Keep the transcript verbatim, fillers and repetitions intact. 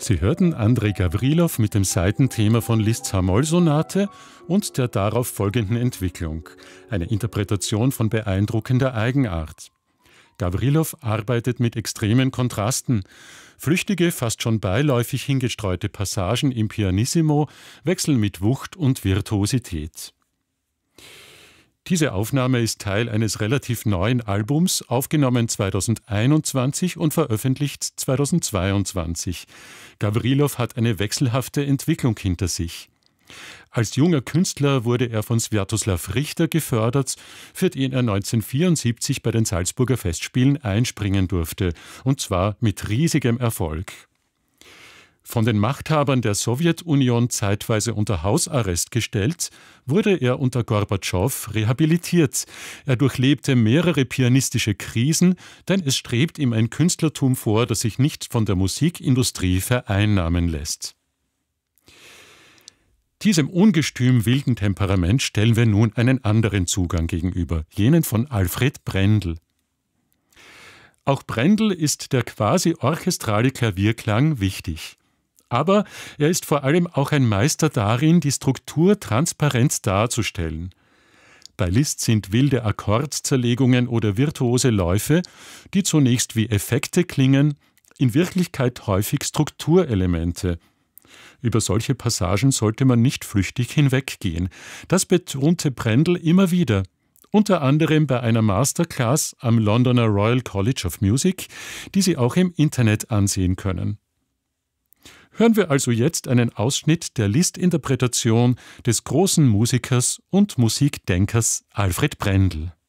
Sie hörten Andrei Gavrilow mit dem Saitenthema von Liszt's H-Moll-Sonate und der darauf folgenden Entwicklung, eine Interpretation von beeindruckender Eigenart. Gavrilow arbeitet mit extremen Kontrasten. Flüchtige, fast schon beiläufig hingestreute Passagen im Pianissimo wechseln mit Wucht und Virtuosität. Diese Aufnahme ist Teil eines relativ neuen Albums, aufgenommen zweitausendeinundzwanzig und veröffentlicht zweitausendzweiundzwanzig. Gavrilow hat eine wechselhafte Entwicklung hinter sich. Als junger Künstler wurde er von Swiatoslaw Richter gefördert, für den er neunzehnhundertvierundsiebzig bei den Salzburger Festspielen einspringen durfte, und zwar mit riesigem Erfolg. Von den Machthabern der Sowjetunion zeitweise unter Hausarrest gestellt, wurde er unter Gorbatschow rehabilitiert. Er durchlebte mehrere pianistische Krisen, denn es strebt ihm ein Künstlertum vor, das sich nicht von der Musikindustrie vereinnahmen lässt. Diesem ungestüm wilden Temperament stellen wir nun einen anderen Zugang gegenüber, jenen von Alfred Brendel. Auch Brendel ist der quasi orchestrale Klavierklang wichtig. Aber er ist vor allem auch ein Meister darin, die Struktur transparent darzustellen. Bei Liszt sind wilde Akkordzerlegungen oder virtuose Läufe, die zunächst wie Effekte klingen, in Wirklichkeit häufig Strukturelemente. Über solche Passagen sollte man nicht flüchtig hinweggehen. Das betonte Brendel immer wieder, unter anderem bei einer Masterclass am Londoner Royal College of Music, die Sie auch im Internet ansehen können. Hören wir also jetzt einen Ausschnitt der Liszt-Interpretation des großen Musikers und Musikdenkers Alfred Brendel.